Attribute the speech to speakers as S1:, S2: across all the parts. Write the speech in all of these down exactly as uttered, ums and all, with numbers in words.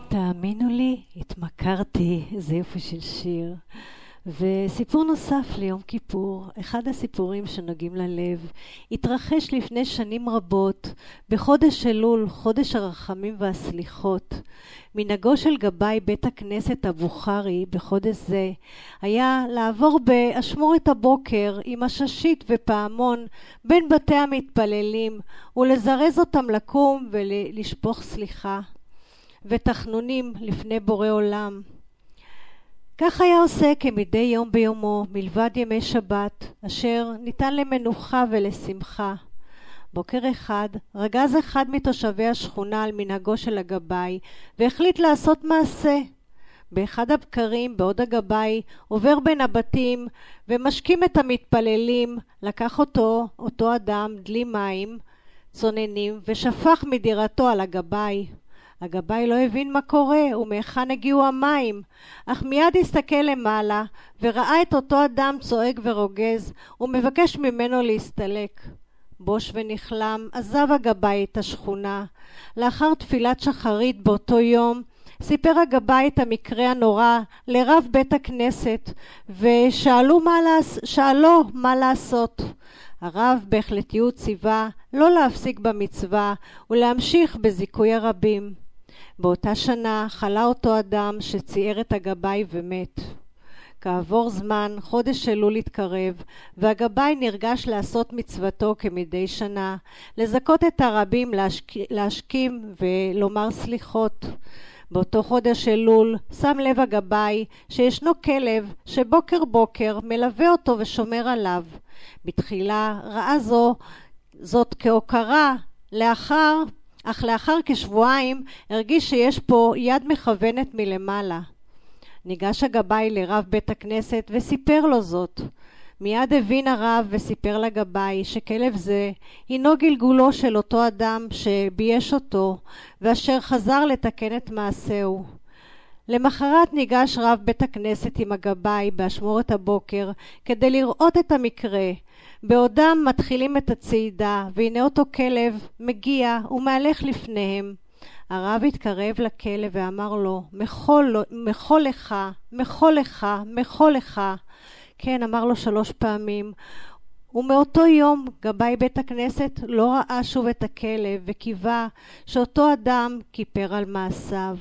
S1: תאמינו לי, התמכרתי, זה יופי של שיר. וסיפור נוסף ליום כיפור, אחד הסיפורים שנוגעים ללב, התרחש לפני שנים רבות, בחודש אלול, חודש הרחמים והסליחות. מנהגו של גבאי בית הכנסת הבוכרי בחודש זה, היה לעבור באשמורת הבוקר עם הששית ופעמון בין בתי המתפללים, ולזרז אותם לקום ולשפוך סליחה ותחנונים לפני בורא עולם. כך היה עושה כמדי יום ביומו, מלבד ימי שבת, אשר ניתן למנוחה ולשמחה. בוקר אחד, רגז אחד מתושבי השכונה על מנהגו של הגבאי, והחליט לעשות מעשה. באחד הבקרים, בעוד הגבאי, עובר בין הבתים, ומשקים את המתפללים, לקח אותו, אותו אדם, דלי מים, צוננים, ושפך מדירתו על הגבאי. הגבאי לא הבין מה קורה ומהיכן הגיעו המים, אך מיד הסתכל למעלה וראה את אותו אדם צועק ורוגז ומבקש ממנו להסתלק. בוש ונכלם עזב הגבאי את השכונה. לאחר תפילת שחרית באותו יום סיפר הגבאי את המקרה הנורא לרב בית הכנסת ושאלו מה, לעש... שאלו מה לעשות. הרב בהחלטיות ציווה לא להפסיק במצווה ולהמשיך בזיכוי הרבים. באותה שנה חלה אותו אדם שצייר את הגבאי ומת. כעבור זמן חודש אלול התקרב, והגבאי נרגש לעשות מצוותו כמדי שנה, לזכות את הרבים להשק... להשכים ולומר סליחות. באותו חודש אלול שם לב הגבאי שישנו כלב שבוקר בוקר מלווה אותו ושומר עליו. בתחילה ראה זו, זאת כהוקרה, לאחר, אך לאחר כשבועיים הרגיש שיש פה יד מכוונת מלמעלה. ניגש הגבאי לרב בית הכנסת וסיפר לו זאת. מיד הבין הרב וסיפר לגבאי שכלב זה הינו גלגולו של אותו אדם שבייש אותו ואשר חזר לתקן את מעשהו. למחרת ניגש רב בית הכנסת עם הגבאי באשמורת הבוקר כדי לראות את המקרה. בעודם מתחילים את הצעידה, והנה אותו כלב מגיע ומהלך לפניהם. הרב התקרב לכלב ואמר לו, מחול, מחול לך, מחול לך, מחול לך. כן, אמר לו שלוש פעמים. ומאותו יום גבאי בית הכנסת לא ראה שוב את הכלב וקיווה שאותו אדם כיפר על מעשיו.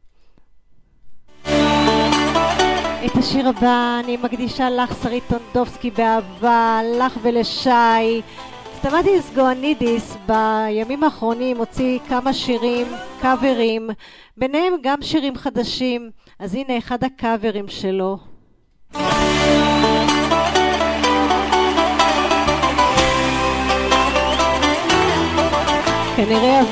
S1: את השיר הבא אני מקדישה לך, שרית טונדובסקי, באהבה, לך ולשי. סטמטיס גואנידיס בימים האחרונים הוציא כמה שירים, קאברים, ביניהם גם שירים חדשים, אז הנה אחד הקאברים שלו. כנראה